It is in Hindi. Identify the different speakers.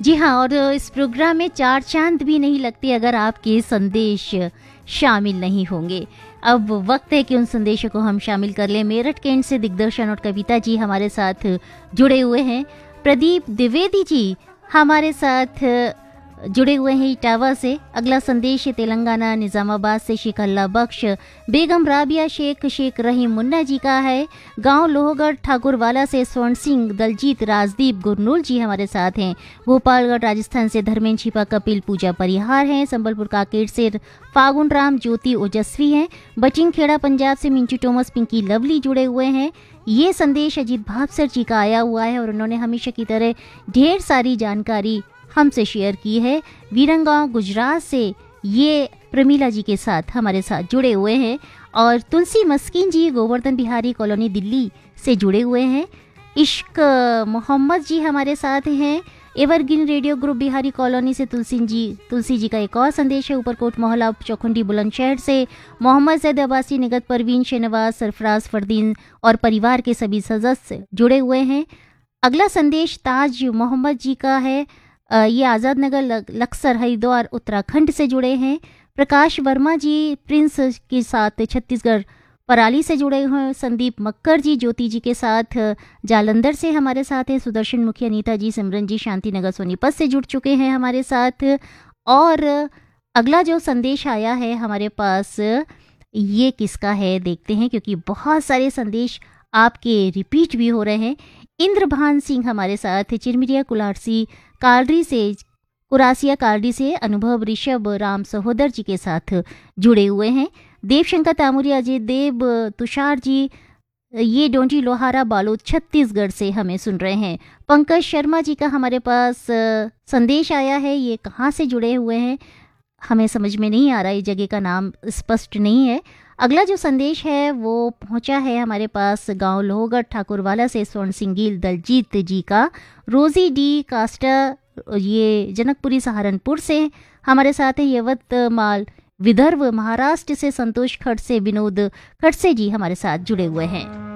Speaker 1: जी हाँ, और इस प्रोग्राम में चार चांद भी नहीं लगते अगर आपके संदेश शामिल नहीं होंगे। अब वक्त है कि उन संदेशों को हम शामिल कर लें। मेरठ कैंट से दिग्दर्शन और कविता जी हमारे साथ जुड़े हुए हैं। प्रदीप द्विवेदी जी हमारे साथ जुड़े हुए हैं इटावा से। अगला संदेश तेलंगाना निजामाबाद से शेख अल्लाह बख्श, बेगम राबिया शेख रहीम मुन्ना जी का है। गांव लोहगढ़ ठाकुरवाला से स्वर्ण सिंह, दलजीत, राजदीप, गुरनूल जी हमारे साथ हैं। भोपालगढ़ राजस्थान से धर्मेंद्र छिपा, कपिल, पूजा परिहार हैं। संबलपुर काकेट से फागुन राम, ज्योति ओजस्वी हैं। बचिंग खेड़ा पंजाब से मिंचू टोमस, पिंकी लवली जुड़े हुए हैं। ये संदेश अजीत भावसर जी का आया हुआ है और उन्होंने हमेशा की तरह ढेर सारी जानकारी हमसे शेयर की है। वीरंगांव गुजरात से ये प्रमीला जी के साथ हमारे साथ जुड़े हुए हैं। और तुलसी मस्किन जी गोवर्धन बिहारी कॉलोनी दिल्ली से जुड़े हुए हैं। इश्क मोहम्मद जी हमारे साथ हैं। Evergreen radio group Bihari colony से तुलसी जी का एक और संदेश है। ऊपरकोट मोहल्ला चौखंडी बुलंदशहर से मोहम्मद जैद अब्बासी, निगत परवीन, शहनवाज, सरफराज, फरदीन और परिवार के सभी सदस्य जुड़े हुए हैं। अगला संदेश ताज मोहम्मद जी का है। ये आज़ाद नगर लक्सर हरिद्वार उत्तराखंड से जुड़े हैं। प्रकाश वर्मा जी प्रिंस के साथ छत्तीसगढ़ पराली से जुड़े हुए हैं। संदीप मक्कर जी ज्योति जी के साथ जालंधर से हमारे साथ हैं। सुदर्शन मुखी, अनीता जी, सिमरन जी शांतिनगर सोनीपत से जुड़ चुके हैं हमारे साथ। और अगला जो संदेश आया है हमारे पास, ये किसका है देखते हैं, क्योंकि बहुत सारे संदेश आपके रिपीट भी हो रहे हैं। इंद्रभान सिंह हमारे साथ चिरमिरिया कुरासिया कालरी से अनुभव ऋषभ राम सहोदर जी के साथ जुड़े हुए हैं। देवशंकर तामुरिया, अजय देव, तुषार जी ये डोंटी लोहारा बालोद छत्तीसगढ़ से हमें सुन रहे हैं। पंकज शर्मा जी का हमारे पास संदेश आया है। ये कहाँ से जुड़े हुए हैं हमें समझ में नहीं आ रहा, ये जगह का नाम स्पष्ट नहीं है। अगला जो संदेश है वो पहुंचा है हमारे पास गांव लोहगढ़ ठाकुरवाला से स्वर्ण सिंगील दलजीत जी का। रोजी डी कास्टा ये जनकपुरी सहारनपुर से हमारे साथ हैं। यवतमाल विदर्भ महाराष्ट्र से संतोष खड़से, विनोद खड़से जी हमारे साथ जुड़े हुए हैं।